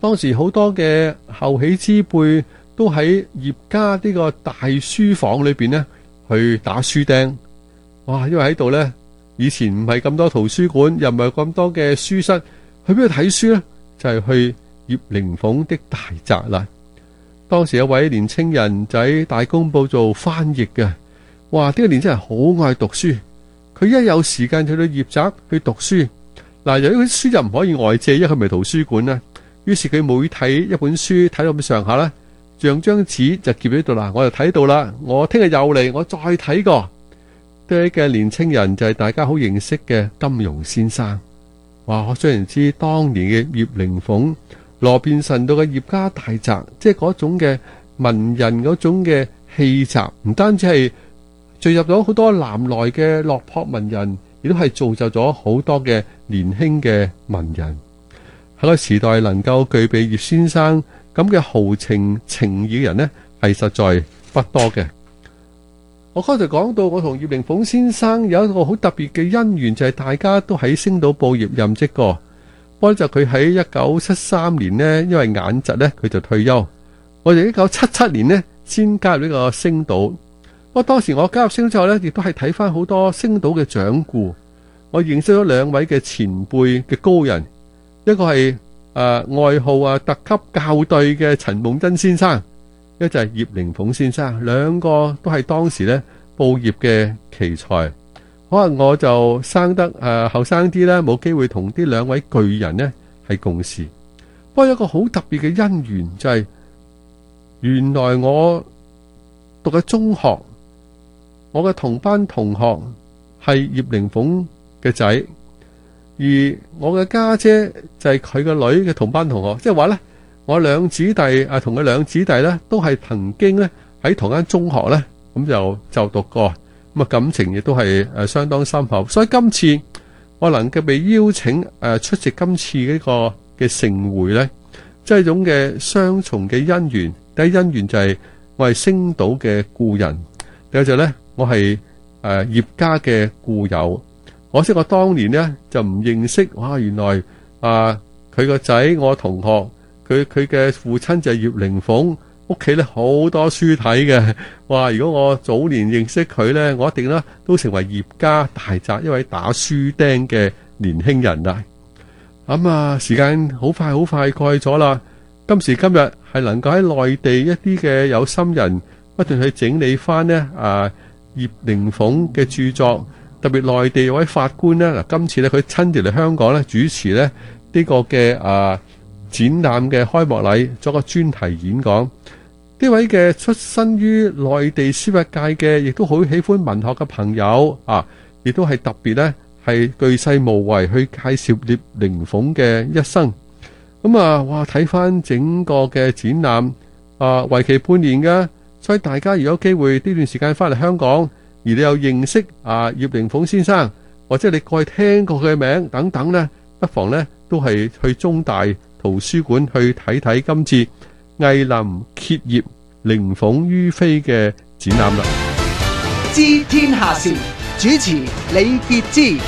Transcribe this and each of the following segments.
當時好多嘅後起之輩都喺葉家呢個大書房裏邊呢去打書釘。哇！因為喺度呢，以前唔係咁多圖書館，又唔係咁多嘅書室，去邊度睇書呢？就係去葉靈鳳的大宅啦。當時有位年青人就喺大公報做翻譯嘅。哇！呢個年青人好愛讀書，佢一有時間就去到葉宅去讀書。嗱，由於啲書就唔可以外借，因為佢唔係圖書館啦。於是佢每睇一本書睇到咁上下啦，將張紙就夾喺度啦。我就睇到啦，我聽日又嚟，我再睇過。呢位嘅年青人就係大家好認識嘅金庸先生。哇！我雖然知當年嘅葉靈鳳羅便臣道嘅葉家大宅，即係嗰種嘅文人嗰種嘅氣質，唔單止係聚入咗好多南來嘅落魄文人，亦都係造就咗好多嘅年輕嘅文人。喺個時代能夠具備葉先生咁嘅豪情情義嘅人呢，係實在不多嘅。我剛才講到，我同葉靈鳳先生有一個好特別嘅姻緣，就係大家都喺星島報業任職過。不過就佢喺1973年呢，因為眼疾呢，佢就退休。我哋1977年呢，先加入呢個星島。不過當時我加入星島之後呢，亦都係睇翻好多星島嘅掌故。我認識咗兩位嘅前輩嘅高人，一個係外號特級校對嘅陳夢真先生，一個就係葉靈鳳先生，兩個都係當時咧報業嘅奇才。可能我就生得後生啲啦，冇機會同呢兩位巨人呢係共事。不過有一個好特別嘅姻緣，就係原來我讀嘅中學，我嘅同班同學係葉靈鳳嘅仔，而我嘅家姐就係佢個女嘅同班同學，即係話咧，我兩姊弟同佢兩姊弟咧都係曾經咧喺同間中學咧咁就讀過，咁啊感情亦都係相當深厚。所以今次我能夠被邀請出席今次呢個嘅盛會咧，即係一種嘅雙重嘅姻緣。第一姻緣就係我係星島嘅故人，第二就咧我係葉家嘅故友。可惜我當年呢就唔認識，哇！原來佢個仔我同學，佢嘅父親就係葉靈鳳，屋企咧好多書睇嘅。哇！如果我早年認識佢咧，我一定咧都成為葉家大宅一位打書釘嘅年輕人啦。咁時間好快過去咗啦。今時今日係能夠喺內地一啲嘅有心人不斷去整理翻呢葉靈鳳嘅著作。特別內地有位法官呢，嗱，今次咧佢親自嚟香港咧主持咧呢個嘅展覽嘅開幕禮，作個專題演講。呢位嘅出身於內地書法界嘅，亦都好喜歡文學嘅朋友亦都係特別咧係巨細無遺去介紹葉靈鳳嘅一生。哇！睇翻整個嘅展覽為期半年嘅，所以大家如果有機會呢段時間翻嚟香港，而你又認識葉靈鳳先生，或者你過去聽過佢嘅名等等呢，不妨呢都係去中大圖書館去睇睇今次藝林揭葉靈鳳於飛嘅展覽啦。 知天下事，主持李傑之。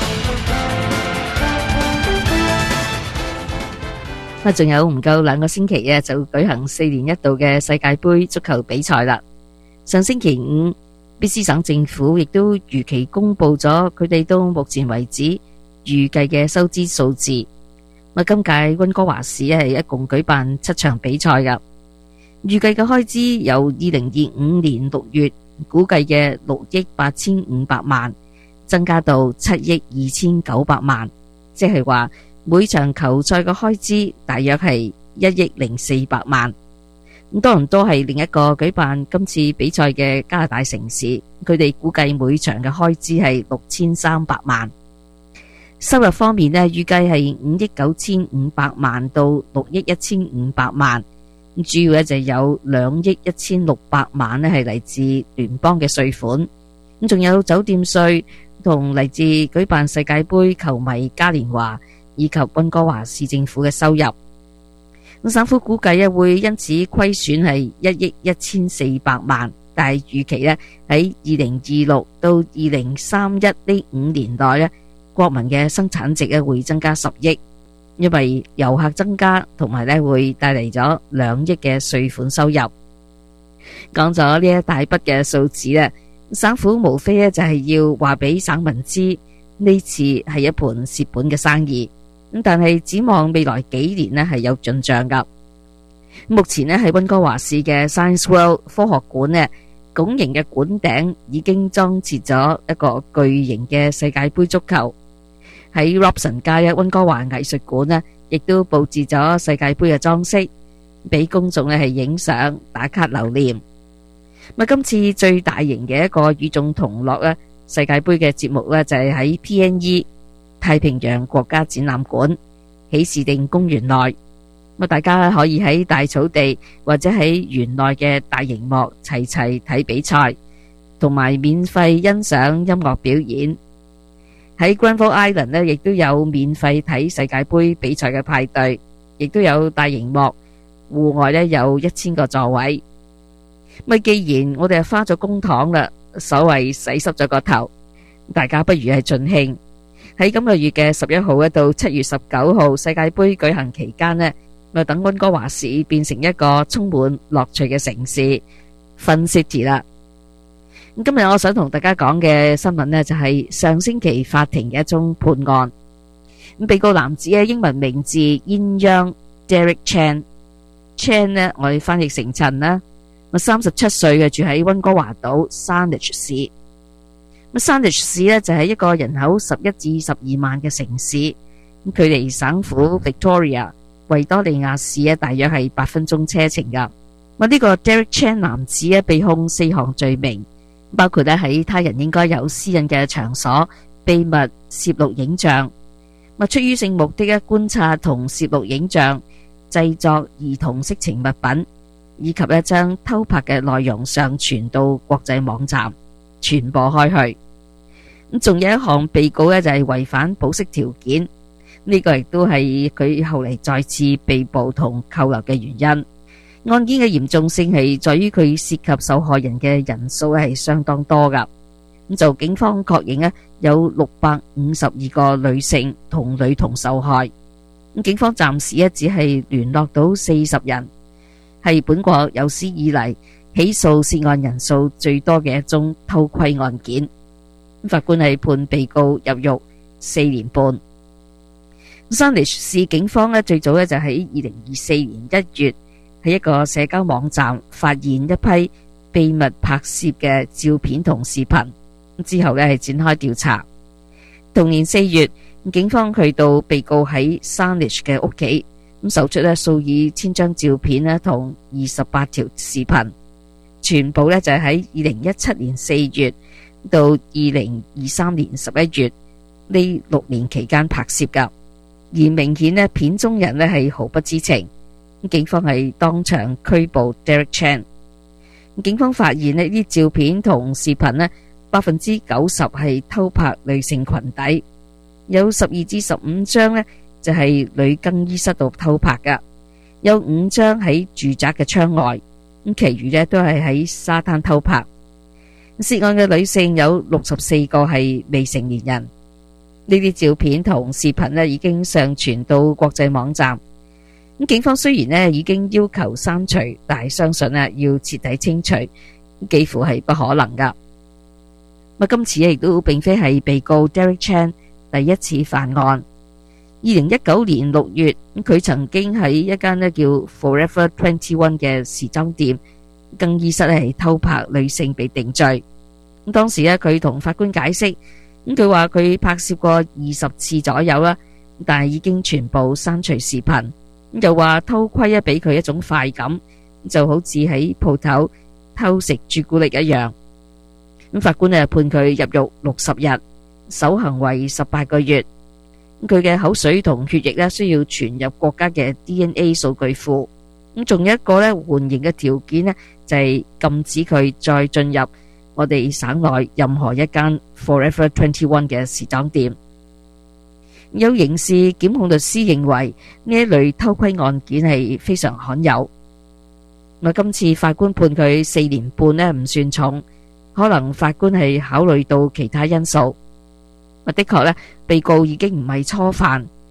仲有唔夠2個星期就舉行4年一度嘅世界盃足球比賽啦。上星期五，卑詩省政府亦都如期公布咗佢哋到目前為止預計嘅收支數字。今屆溫哥華市係一共舉辦7場比賽噶，預計嘅開支由2025年6月估計嘅6億8500萬增加到7億2900萬，即係話每場球賽嘅開支大約係1億0400萬。多倫多係另一個舉辦今次比賽嘅加拿大城市，佢哋估計每場嘅開支係6300萬。收入方面預計係5億9500萬到6億1500萬，主要就有2億1600萬係嚟自聯邦嘅稅款，仲有酒店稅同嚟自舉辦世界盃球迷嘉年華以及溫哥華市政府嘅收入。省府估計會因此虧損係1億1400萬，但係預期喺2026到2031呢5年內國民嘅生產值會增加10億。 因為遊客增加，同埋咧會帶嚟咗2億嘅稅款收入。講咗呢一大筆嘅數字咧，省府無非咧就係要話俾省民知呢次係一盤蝕本嘅生意。咁但係展望未來幾年咧係有進賬噶。目前咧喺溫哥華市嘅 Science World 科學館咧，拱形嘅館頂已經裝設咗一個巨型嘅世界盃足球。喺 Robson 街嘅溫哥華藝術館咧，亦都佈置咗世界盃嘅裝飾，俾公眾咧係影相打卡留念。今次最大型嘅一個與眾同樂咧世界盃嘅節目咧就係喺 PNE 太平洋國家展覽館喜事定公園內。大家可以喺大草地或者喺園內嘅大螢幕齊齊睇比賽，同埋免費欣賞音樂表演。喺 Granville Island 呢，亦都有免費睇世界盃比賽嘅派對，亦都有大螢幕，戶外呢有1000個座位。既然我哋係花咗公帑啦，所謂洗濕咗個頭，大家不如係盡興喺今個月嘅11號到7月19號世界盃舉行期間呢，等溫哥華市變成一個充滿樂趣嘅城市 Fun City 啦。今日我想同大家講嘅新聞呢，就係上星期法庭嘅一宗判案。被告男子嘅英文名字鴛鴦 Derek Chan 呢，我哋翻譯成陳啦。37歲嘅，住喺溫哥華島 Saanich 市。Saanich 市呢，就係一個人口11至12萬嘅城市，距離省府 Victoria 維多利亞市呢，大約係8分鐘車程噶。呢個 Derek Chan 男子呢，被控4項罪名，包括咧喺他人應該有私隱嘅場所秘密攝錄影像，出於性目的觀察同攝錄影像，製作兒童色情物品，以及將偷拍嘅內容上傳到國際網站傳播開去。仲有一項被告就係違反保釋條件，呢個亦都係佢後嚟再次被捕同扣留嘅原因。案件嘅嚴重性係在於佢涉及受害人嘅人數係相當多噶。就警方確認有652個女性同女童受害。警方暫時只係聯絡到40人，係本國有史以嚟起訴涉案人數最多嘅一宗偷窺案件。法官係判被告入獄4年半。Saanich 市警方最早就喺2024年1月喺一個社交網站發現一批秘密拍攝嘅照片同視頻，之後係展開調查。同年4月，警方去到被告喺 Saanich 嘅屋企，搜出數以千張照片同28條視頻，全部就係喺2017年4月到2023年11月呢6年期間拍攝噶。而明顯片中人係毫不知情。警方係當場拘捕 Derek Chan。警方發現呢啲照片同視頻90%係偷拍女性群體，有12至15張就係女更衣室度偷拍噶，有5張喺住宅嘅窗外，其餘都係喺沙灘偷拍。涉案嘅女性有64個係未成年人。呢啲照片同視頻已經上傳到國際網站。警方雖然已經要求刪除，但係相信要徹底清除幾乎係不可能噶。今次亦都並非係被告 Derek Chan 第一次犯案。2019年6月，佢曾經喺一間叫 Forever 21嘅時裝店更衣室係偷拍女性被定罪。當時佢同法官解釋，佢話佢拍攝過20次左右啦，但係已經全部刪除視頻。又話偷窺俾佢一種快感，就好似喺鋪頭偷食朱古力一樣。法官判佢入獄60日，守行為18個月。佢嘅口水同血液需要傳入國家嘅 DNA 數據庫。仲有一個緩刑嘅條件就係禁止佢再進入我哋省內任何一間 Forever 21嘅時裝店。有刑事檢控律師認為呢一類偷窺案件係非常罕有。今次法官判佢4年半唔算重，可能法官係考慮到其他因素。的確被告已經唔係初犯，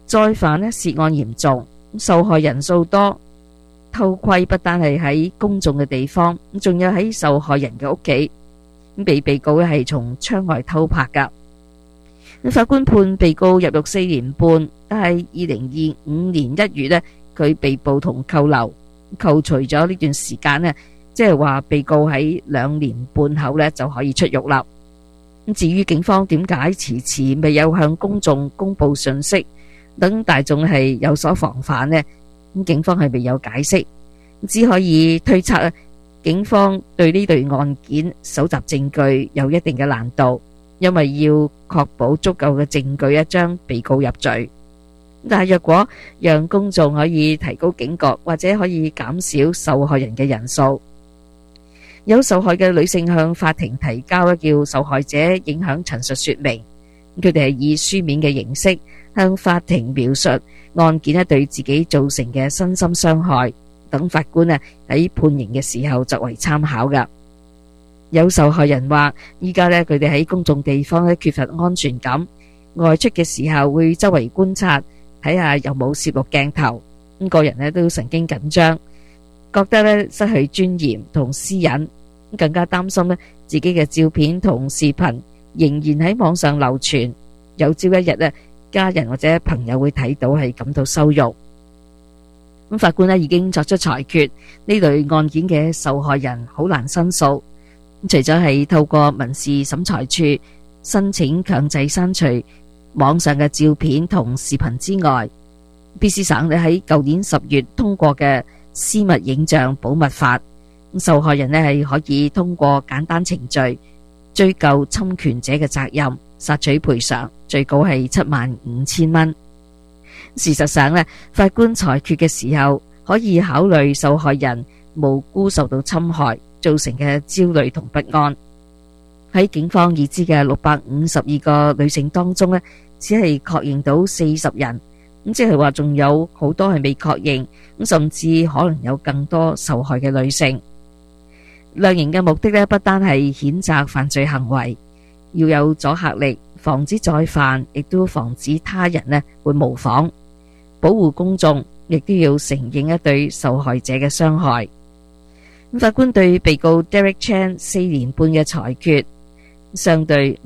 再犯呢涉案嚴重，受害人數多，偷窺不單係喺公眾嘅地方，仲有喺受害人嘅屋企。被告係從窗外偷拍噶。法官判被告入獄4年半，但係2025年1月呢，佢被捕同扣留，扣除咗呢段時間呢，即係話被告喺2年半後呢就可以出獄啦。至於警方點解遲遲未有向公眾公布信息，等大眾係有所防範呢？警方係未有解釋，只可以推測警方對呢類案件搜集證據有一定嘅難度，因為要確保足夠嘅證據將被告入罪。但係若果讓公眾可以提高警覺，或者可以減少受害人嘅人數，有受害嘅女性向法庭提交叫受害者影響陳述說明，佢哋係以書面嘅形式向法庭描述案件對自己造成嘅身心傷害，等法官喺判刑嘅時候作為參考噶。有受害人話，依家佢哋喺公眾地方缺乏安全感，外出嘅時候會周圍觀察，睇下有冇攝錄鏡頭，個人都神經緊張，覺得失去尊嚴同私隱，更加擔心自己嘅照片同視頻仍然喺網上流傳，有朝一日家人或者朋友會睇到係感到羞辱。法官已經作出裁決，呢類案件嘅受害人好難申訴，除咗係透過民事審裁處申請強制刪除網上嘅照片同視頻之外，BC 省喺舊年10月通過嘅私密影像保密法，受害人係可以通過簡單程序追究侵權者嘅責任，索取賠償，最高係75,000蚊。事實上法官裁決嘅時候可以考慮受害人無辜受到侵害造成嘅焦慮同不安。喺警方已知嘅652個女性當中只係確認到40人，即係話仲有好多係未確認，甚至可能有更多受害嘅女性。量刑嘅目的不單係譴責犯罪行為，要有阻嚇力，防止再犯，亦都防止他人會模仿，保護公眾，亦都要承認對受害者嘅傷害。法官對被告 Derek Chan 4年半嘅裁決，相對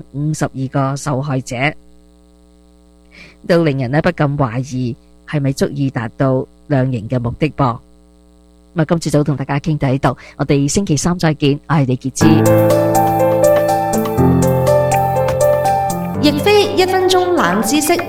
652個受害者，都令人不禁懷疑係咪足以達到量刑嘅目的噃。今次就同大家傾到呢度，我哋星期3再見。我係李潔芝。 亦非1分鐘冷知識。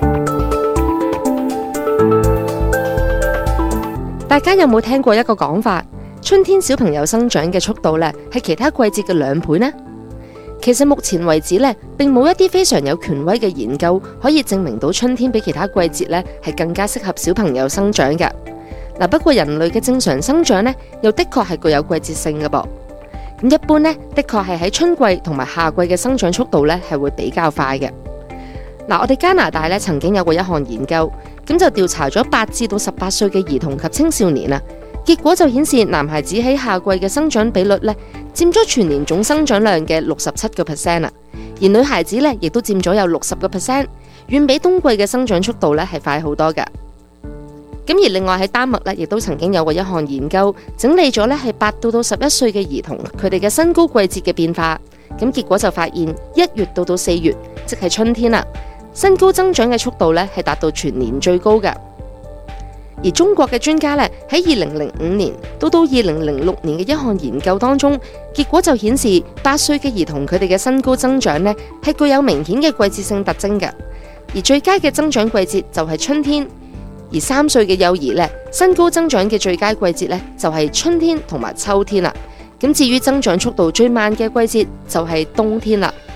大家有冇聽過一個講法，春天小朋友生長嘅速度係其他季節嘅2倍呢？其實目前為止並冇一啲非常有權威嘅研究可以證明到春天比其他季節係更加適合小朋友生長嘅。不過人類嘅正常生長又的確係具有季節性嘅噃。咁一般的確係喺春季同埋夏季嘅生長速度係會比較快嘅。我哋加拿大曾經有過一項研究，咁就調查咗8至到18歲嘅兒童及青少年，結果就顯示男孩子喺夏季嘅生長比率佔咗全年總生長量嘅67%，而女孩子亦都佔咗有60%，遠比冬季嘅生長速度係快好多㗎。咁而另外喺丹麥亦都曾經有過一項研究，整理咗係8到11歲嘅兒童佢哋嘅身高季節嘅變化，咁結果就發現1月到4月，即係春天啦，身高增長嘅速度係達到全年最高㗎。而中國嘅專家喺2005年到2006年嘅一項研究當中，結果就顯示8歲嘅兒童佢哋嘅身高增長係具有明顯嘅季節性特徵㗎，而最佳嘅增長季節就係春天。而3歲嘅幼兒身高增長嘅最佳季節就係春天同埋秋天啦。咁至於增長速度最慢嘅季節就係冬天啦。